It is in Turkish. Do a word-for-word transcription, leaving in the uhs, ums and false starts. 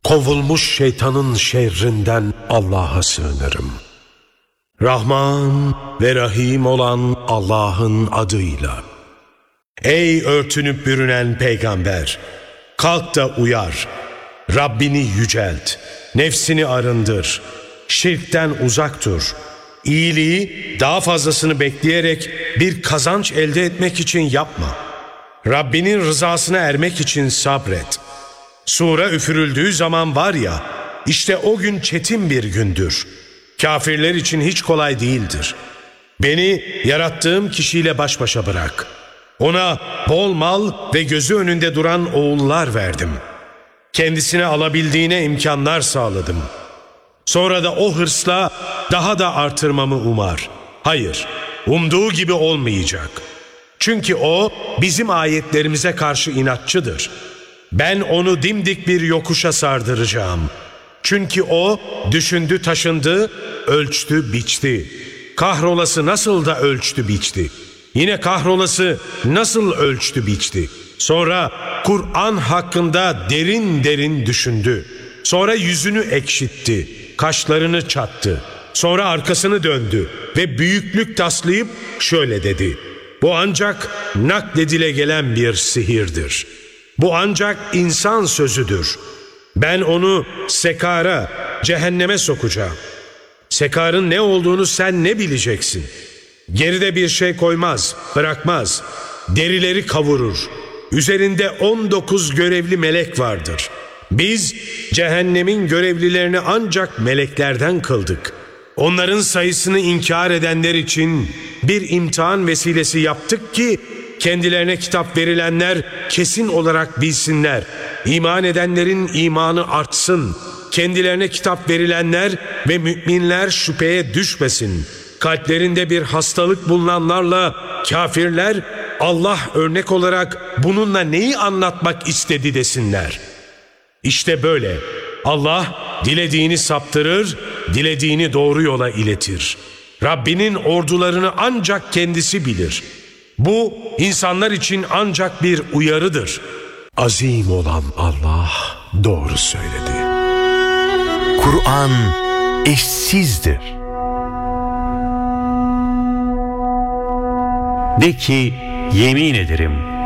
kovulmuş şeytanın şerrinden Allah'a sığınırım. Rahman ve Rahim olan Allah'ın adıyla. Ey örtünüp bürünen peygamber! Kalk da uyar. Rabbini yücelt. Nefsini arındır. Şirkten uzak dur. İyiliği daha fazlasını bekleyerek bir kazanç elde etmek için yapma. Rabbinin rızasına ermek için sabret. Sura üfürüldüğü zaman var ya, işte o gün çetin bir gündür. Kafirler için hiç kolay değildir. Beni yarattığım kişiyle baş başa bırak. Ona bol mal ve gözü önünde duran oğullar verdim. Kendisine alabildiğine imkanlar sağladım. Sonra da o hırsla daha da artırmamı umar. Hayır, umduğu gibi olmayacak. Çünkü o bizim ayetlerimize karşı inatçıdır. Ben onu dimdik bir yokuşa sardıracağım. Çünkü o düşündü taşındı, ölçtü biçti. Kahrolası nasıl da ölçtü biçti. Yine kahrolası nasıl ölçtü biçti. Sonra Kur'an hakkında derin derin düşündü. Sonra yüzünü ekşitti, kaşlarını çattı. Sonra arkasını döndü ve büyüklük taslayıp şöyle dedi: bu ancak nakledile gelen bir sihirdir. Bu ancak insan sözüdür. Ben onu sekara, cehenneme sokacağım. Sekarın ne olduğunu sen ne bileceksin? Geride bir şey koymaz, bırakmaz. Derileri kavurur. Üzerinde on dokuz görevli melek vardır. Biz cehennemin görevlilerini ancak meleklerden kıldık. Onların sayısını inkar edenler için bir imtihan vesilesi yaptık ki kendilerine kitap verilenler kesin olarak bilsinler. İman edenlerin imanı artsın. Kendilerine kitap verilenler ve müminler şüpheye düşmesin. Kalplerinde bir hastalık bulunanlarla kafirler Allah örnek olarak bununla neyi anlatmak istedi desinler. İşte böyle Allah dilediğini saptırır, dilediğini doğru yola iletir. Rabbinin ordularını ancak kendisi bilir. Bu insanlar için ancak bir uyarıdır. Azim olan Allah doğru söyledi. Kur'an eşsizdir. De ki, yemin ederim